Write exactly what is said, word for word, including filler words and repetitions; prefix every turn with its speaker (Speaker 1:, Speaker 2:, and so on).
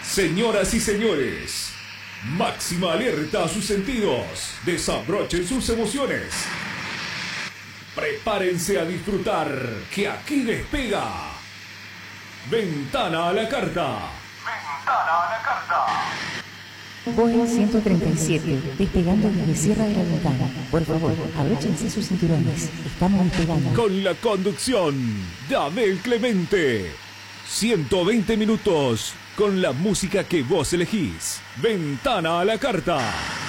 Speaker 1: Señoras y señores, máxima alerta a sus sentidos, desabrochen sus emociones. Prepárense a disfrutar, que aquí despega Ventana a la Carta. Ventana a la Carta.
Speaker 2: Boeing ciento treinta y siete, despegando desde Sierra de la Ventana. Por favor, abróchense sus cinturones. Estamos despegando.
Speaker 1: Con la conducción de Abel Clemente. ciento veinte minutos con la música que vos elegís. Ventana a la Carta.